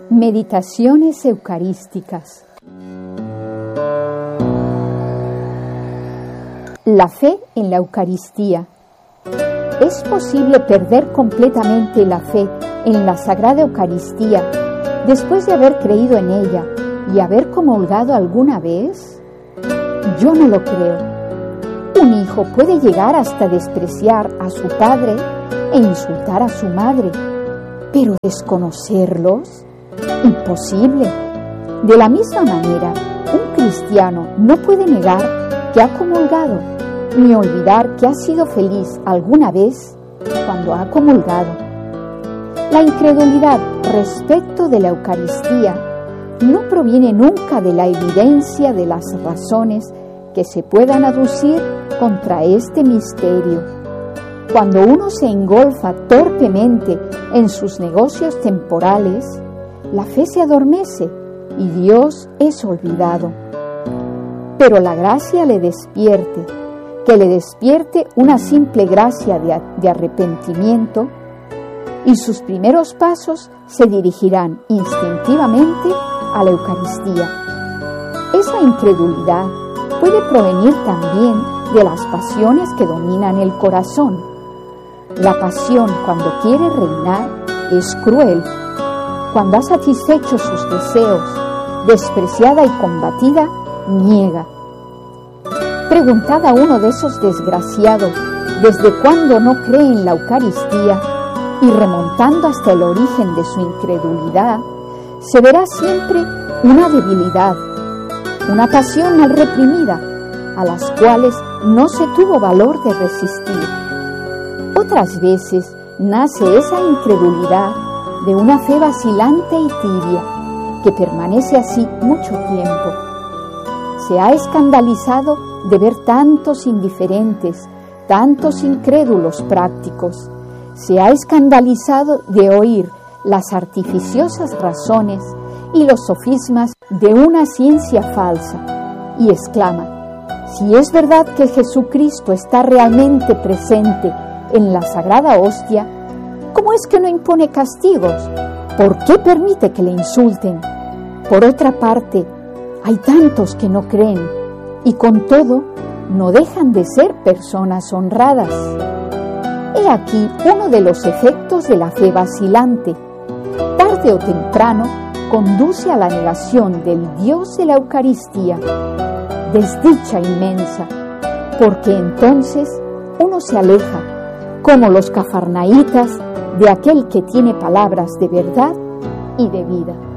Meditaciones eucarísticas. La fe en la Eucaristía. ¿Es posible perder completamente la fe en la Sagrada Eucaristía después de haber creído en ella y haber comulgado alguna vez? Yo no lo creo. Un hijo puede llegar hasta despreciar a su padre e insultar a su madre, pero desconocerlos, imposible. De la misma manera, un cristiano no puede negar que ha comulgado, ni olvidar que ha sido feliz alguna vez cuando ha comulgado. La incredulidad respecto de la Eucaristía no proviene nunca de la evidencia de las razones que se puedan aducir contra este misterio. Cuando uno se engolfa torpemente en sus negocios temporales, la fe se adormece y Dios es olvidado. Pero la gracia le despierte, que le despierte una simple gracia de arrepentimiento, y sus primeros pasos se dirigirán instintivamente a la Eucaristía. Esa incredulidad puede provenir también de las pasiones que dominan el corazón. La pasión, cuando quiere reinar, es cruel. Cuando ha satisfecho sus deseos, despreciada y combatida, niega. Preguntad a uno de esos desgraciados desde cuándo no cree en la Eucaristía, y remontando hasta el origen de su incredulidad, se verá siempre una debilidad, una pasión mal reprimida, a las cuales no se tuvo valor de resistir. Otras veces nace esa incredulidad de una fe vacilante y tibia, que permanece así mucho tiempo. Se ha escandalizado de ver tantos indiferentes, tantos incrédulos prácticos. Se ha escandalizado de oír las artificiosas razones y los sofismas de una ciencia falsa, y exclama: si es verdad que Jesucristo está realmente presente en la Sagrada Hostia, ¿cómo es que no impone castigos? ¿Por qué permite que le insulten? Por otra parte, hay tantos que no creen, y con todo no dejan de ser personas honradas. He aquí uno de los efectos de la fe vacilante. Tarde o temprano conduce a la negación del Dios de la Eucaristía. Desdicha inmensa, porque entonces uno se aleja, como los cafarnaítas, de aquel que tiene palabras de verdad y de vida.